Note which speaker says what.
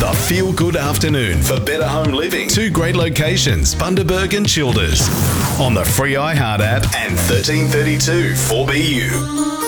Speaker 1: a feel-good afternoon for better home living. 2 great locations, Bundaberg and Childers. On the free iHeart app and 1332 4BU.